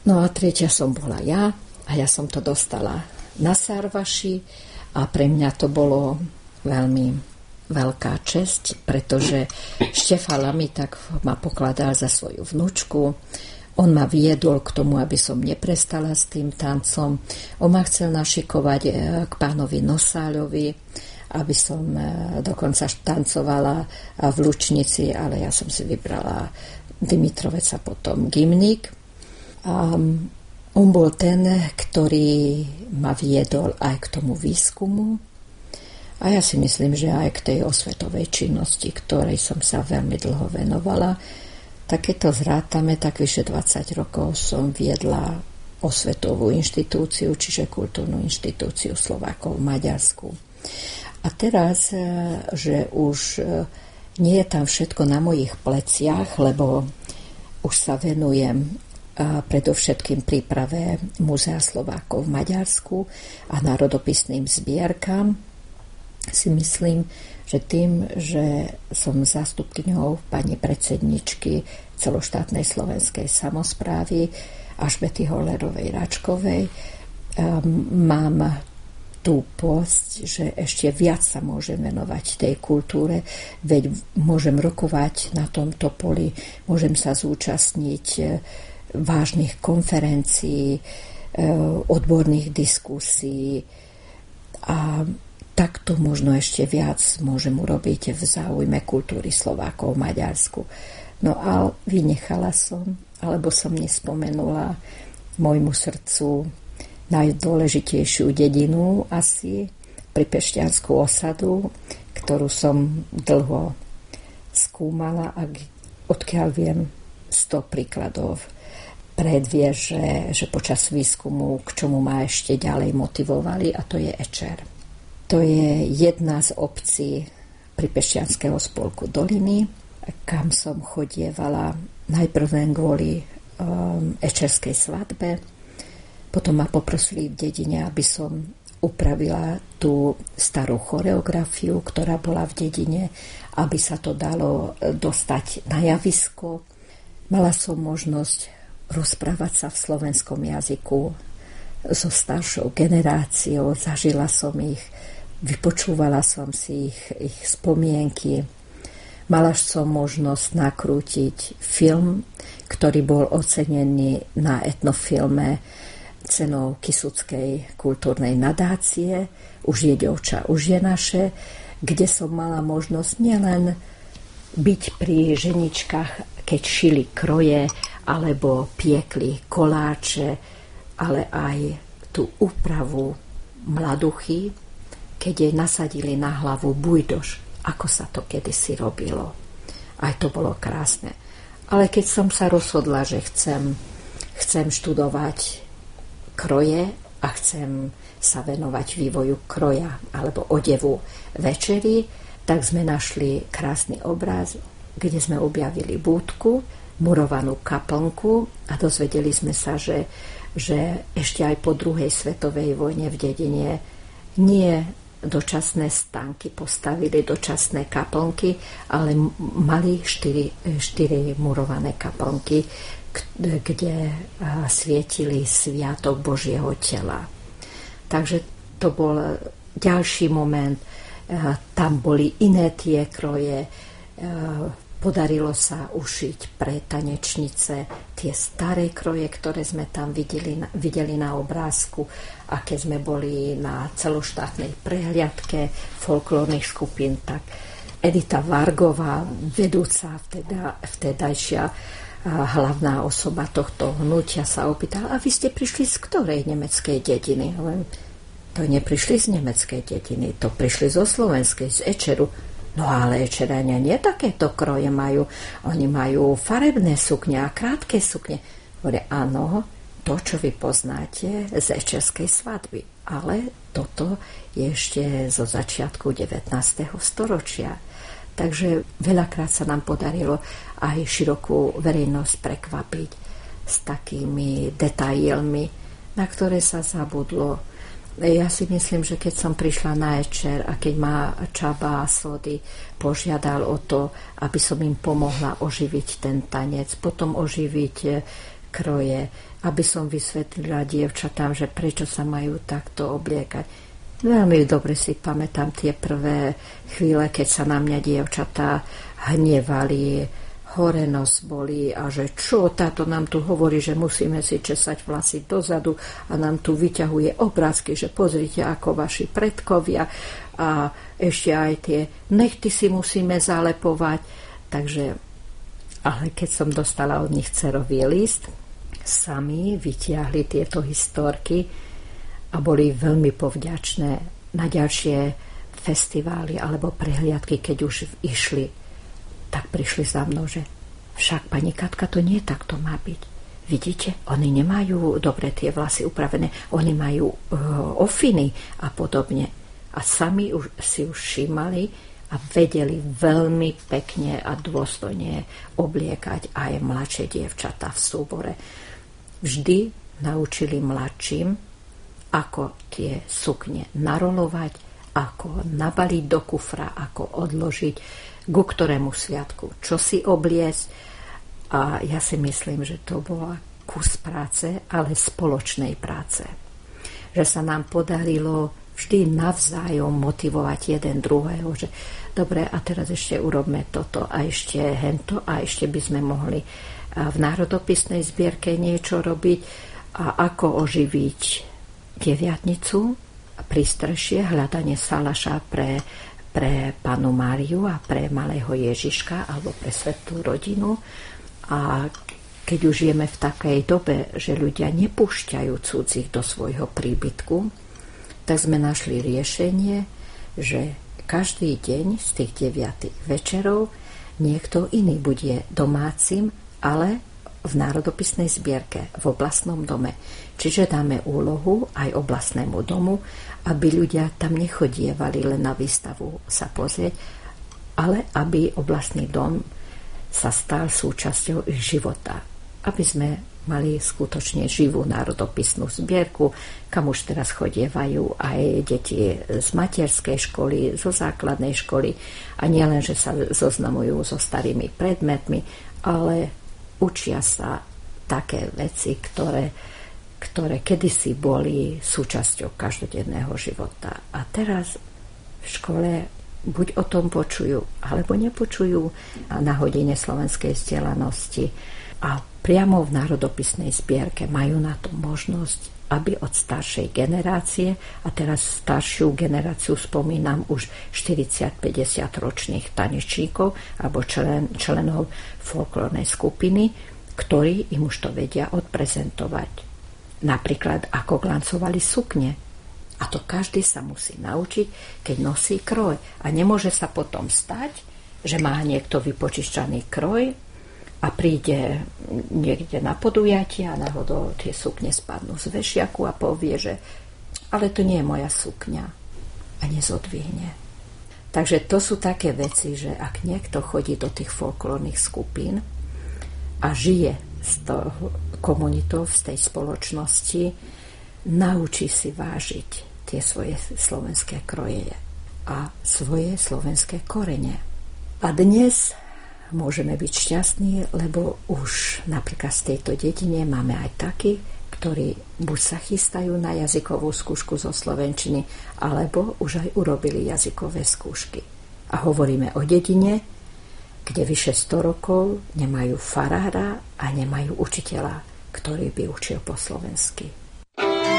No a tretia som bola ja a ja som to dostala na Sarvaši a pre mňa to bolo veľmi veľká česť, pretože Štefan Lamiták ma pokladal za svoju vnúčku. On ma viedol k tomu, aby som neprestala s tým tancom. On ma chcel našikovať k pánovi Nosáľovi, aby som dokonca tancovala v Lučnici, ale ja som si vybrala Dimitrovec a potom Gymník. A on bol ten, ktorý ma viedol aj k tomu výskumu. A ja si myslím, že aj k tej osvetovej činnosti, ktorej som sa veľmi dlho venovala. Tak keď to zrátame, tak vyše 20 rokov som viedla osvetovú inštitúciu, čiže kultúrnu inštitúciu Slovákov v Maďarsku. A teraz, že už nie je tam všetko na mojich pleciach, lebo už sa venujem predovšetkým príprave Múzea Slovákov v Maďarsku a národopisným zbierkam, si myslím, že tým, že som zástupkyňou pani predsedničky celoštátnej slovenskej samosprávy Alžbety Hollerovej-Račkovej, mám tú posť, že ešte viac sa môžem venovať tej kultúre, veď môžem rokovať na tomto poli, môžem sa zúčastniť vážnych konferencií, odborných diskusí a takto možno ešte viac môžem urobiť v záujme kultúry Slovákov v Maďarsku. No a vynechala som, alebo som nespomenula môjmu srdcu najdôležitejšiu dedinu asi, Pripešťanskú osadu, ktorú som dlho skúmala a odkiaľ viem 100 príkladov predvie, že počas výskumu k čomu ma ešte ďalej motivovali, a to je Ečer. To je jedna z obcí Pripešťanského spolku Doliny, kam som chodievala najprv len kvôli ečerskej svadbe. Potom ma poprosili v dedine, aby som upravila tú starú choreografiu, ktorá bola v dedine, aby sa to dalo dostať na javisko. Mala som možnosť rozprávať sa v slovenskom jazyku so staršou generáciou, zažila som ich, vypočúvala som si ich spomienky. Mala som možnosť nakrútiť film, ktorý bol ocenený na etnofilme cenou Kysuckej kultúrnej nadácie Už je ďovča, už je naše, kde som mala možnosť nielen byť pri ženičkách, keď šili kroje alebo piekli koláče, ale aj tú úpravu mladuchy, keď jej nasadili na hlavu bujdoš, ako sa to kedysi robilo. Aj to bolo krásne. Ale keď som sa rozhodla, že chcem študovať kroje a chcem sa venovať vývoju kroja alebo odevu večeri, tak sme našli krásny obraz, kde sme objavili búdku, murovanú kaplnku a dozvedeli sme sa, že ešte aj po druhej svetovej vojne v dedine nie dočasné stánky postavili dočasné kaplnky, ale mali 4 murované kaplnky, kde svietili sviatok Božieho tela. Takže to bol ďalší moment. Tam boli iné tie kroje. Podarilo sa ušiť pre tanečnice tie staré kroje, ktoré sme tam videli na obrázku. A keď sme boli na celoštátnej prehliadke folklórnych skupín, tak Edita Vargová, vedúca vtedajšia hlavná osoba tohto hnutia, sa opýtala: a vy ste prišli z ktorej nemeckej dediny? To neprišli z nemeckej dediny, to prišli zo slovenskej, z Ečeru. No ale Ečerania nie takéto kroje majú. Oni majú farebné sukne a krátke sukne. Hovorí, áno, to, čo vy poznáte z ečerskej svadby. Ale toto je ešte zo začiatku 19. storočia. Takže veľakrát sa nám podarilo aj širokú verejnosť prekvapiť s takými detailmi, na ktoré sa zabudlo. Ja si myslím, že keď som prišla na Ečer a keď ma Csaba Sody požiadal o to, aby som im pomohla oživiť ten tanec, potom oživiť kroje, aby som vysvetlila dievčatám, že prečo sa majú takto obliekať. Veľmi dobre si pamätám tie prvé chvíle, keď sa na mňa dievčatá hnevali, hore nos boli a že čo táto nám tu hovorí, že musíme si česať vlasy dozadu a nám tu vyťahuje obrázky, že pozrite ako vaši predkovia a ešte aj tie nechty si musíme zalepovať. Takže, ale keď som dostala od nich cerový list, sami vytiahli tieto historky a boli veľmi povďačné na ďalšie festivály alebo prehliadky, keď už išli, tak prišli za mnou, že však pani Katka, to nie tak to má byť. Vidíte, oni nemajú dobre tie vlasy upravené, oni majú ofiny a podobne. A sami si už všímali a vedeli veľmi pekne a dôstojne obliekať aj mladšie dievčatá v súbore. Vždy naučili mladším, ako tie sukne narolovať, ako nabaliť do kufra, ako odložiť, ku ktorému sviatku čo si obliecť. A ja si myslím, že to bola kus práce, ale spoločnej práce. Že sa nám podarilo vždy navzájom motivovať jeden druhého, že dobre, a teraz ešte urobme toto a ešte hento a ešte by sme mohli v národopisnej zbierke niečo robiť a ako oživiť deviatnicu, prístrešie, hľadanie salaša pre Pannu Máriu a pre malého Ježiška alebo pre svätú rodinu. A keď už žijeme v takej dobe, že ľudia nepúšťajú cudzích do svojho príbytku, tak sme našli riešenie, že každý deň z tých 9 večerov niekto iný bude domácim, ale v národopisnej zbierke, v oblastnom dome. Čiže dáme úlohu aj oblastnému domu, aby ľudia tam nechodievali len na výstavu sa pozrieť, ale aby oblastný dom sa stal súčasťou ich života. Aby sme mali skutočne živú národopisnú zbierku, kam už teraz chodievajú aj deti z materskej školy, zo základnej školy a nielen, že sa zoznamujú so starými predmetmi, ale učia sa také veci, ktoré kedysi boli súčasťou každodenného života. A teraz v škole buď o tom počujú, alebo nepočujú na hodine slovenskej vzdelanosti. A priamo v národopisnej zbierke majú na to možnosť, aby od staršej generácie, a teraz staršiu generáciu spomínam už 40-50 ročných tanečníkov alebo členov folklórnej skupiny, ktorí im už to vedia odprezentovať. Napríklad, ako glancovali sukne. A to každý sa musí naučiť, keď nosí kroj. A nemôže sa potom stať, že má niekto vypočišťaný kroj a príde niekde na podujatie a náhodou tie sukne spadnú z vešiaku a povie, že ale to nie je moja sukňa. A nezodvihne. Takže to sú také veci, že ak niekto chodí do tých folklórnych skupín a žije z toho komunitou, z tej spoločnosti, naučí si vážiť tie svoje slovenské kroje a svoje slovenské korene. A dnes môžeme byť šťastní, lebo už napríklad z tejto dedine máme aj takých, ktorí buď sa chystajú na jazykovú skúšku zo slovenčiny, alebo už aj urobili jazykové skúšky. A hovoríme o dedine, kde vyše 100 rokov nemajú farára a nemajú učiteľa, ktorý by učil po slovensky.